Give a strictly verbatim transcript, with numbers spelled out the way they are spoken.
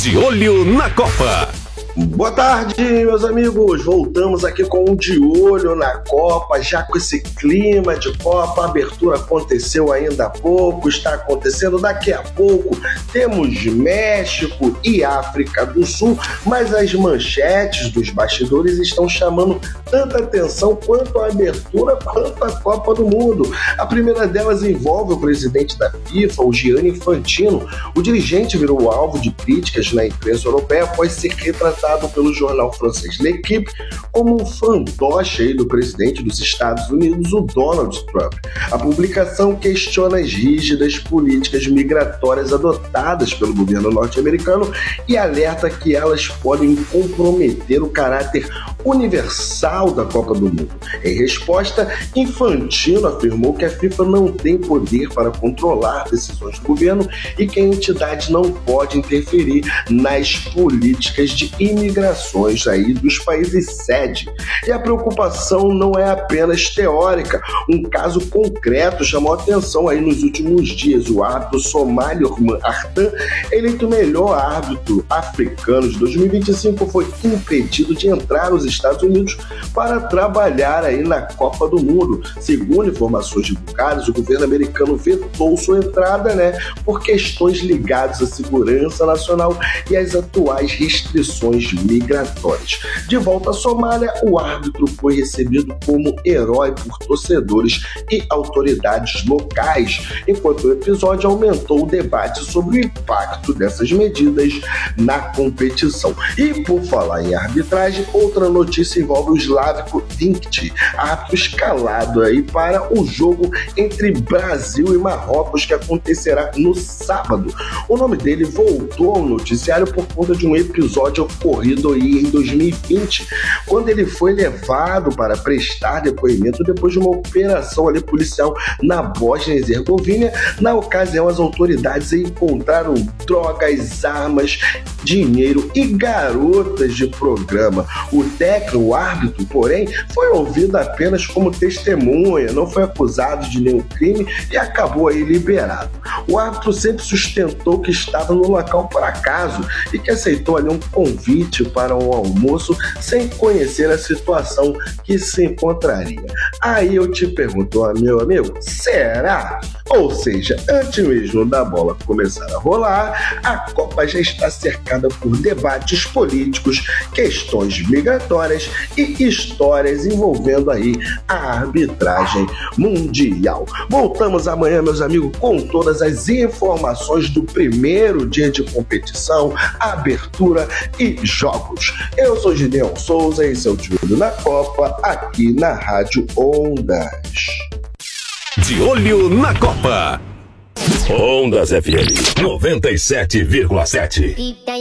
De Olho na Copa. Boa tarde, meus amigos. Voltamos aqui com um De Olho na Copa, já com esse clima de Copa. A abertura aconteceu ainda há pouco, está acontecendo daqui a pouco. Temos México e África do Sul, mas as manchetes dos bastidores estão chamando tanta atenção quanto a abertura, quanto a Copa do Mundo. A primeira delas envolve o presidente da FIFA, o Gianni Infantino. O dirigente virou alvo de críticas na imprensa europeia após ser retratado pelo jornal francês L'Équipe como um fantoche aí do presidente dos Estados Unidos, o Donald Trump. A publicação questiona as rígidas políticas migratórias adotadas pelo governo norte-americano e alerta que elas podem comprometer o caráter universal da Copa do Mundo. Em resposta, Infantino afirmou que a FIFA não tem poder para controlar decisões do governo e que a entidade não pode interferir nas políticas de imigrações aí dos países sede. E a preocupação não é apenas teórica. Um caso concreto chamou a atenção aí nos últimos dias. O árbitro Somali Orman Artan, eleito melhor árbitro africano de dois mil e vinte e cinco, foi impedido de entrar nos Estados Unidos para trabalhar aí na Copa do Mundo. Segundo informações divulgadas, o governo americano vetou sua entrada, né, por questões ligadas à segurança nacional e às atuais restrições migratórias. De volta à Somália, o árbitro foi recebido como herói por torcedores e autoridades locais, enquanto o episódio aumentou o debate sobre o impacto dessas medidas na competição. E por falar em arbitragem, outra notícia envolve o Slavko Dinkić, árbitro escalado aí para o jogo entre Brasil e Marrocos, que acontecerá no sábado. O nome dele voltou ao noticiário por conta de um episódio ocorrido aí em dois mil e vinte, quando ele foi levado para prestar depoimento depois de uma operação ali policial na Bósnia e Herzegovina. Na ocasião, as autoridades encontraram drogas, armas, dinheiro e garotas de programa. O técnico, o árbitro, porém, foi ouvido apenas como testemunha, não foi acusado de nenhum crime e acabou aí liberado. O árbitro sempre sustentou que estava no local por acaso e que aceitou ali um convite para um almoço sem conhecer a situação que se encontraria. Aí eu te pergunto, meu amigo, será? Ou seja, antes mesmo da bola começar a rolar, a Copa já está cercada por debates políticos, questões migratórias e histórias envolvendo aí a arbitragem mundial. Voltamos amanhã, meus amigos, com todas as informações do primeiro dia de competição, abertura e jogos. Eu sou Gideon Souza e esse é o De Olho na Copa, aqui na Rádio Ondas. De Olho na Copa. Ondas F M noventa e sete vírgula sete.